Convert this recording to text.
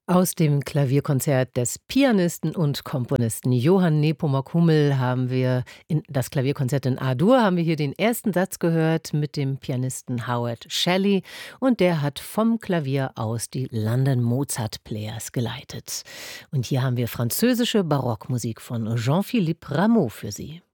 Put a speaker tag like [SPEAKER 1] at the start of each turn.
[SPEAKER 1] Aus dem Klavierkonzert des Pianisten und Komponisten Johann Nepomuk Hummel haben wir in das Klavierkonzert in A-Dur haben wir hier den ersten Satz gehört mit dem Pianisten Howard Shelley und der hat vom Klavier aus die London Mozart Players geleitet. Und hier haben wir französische Barockmusik von Jean-Philippe Rameau für Sie.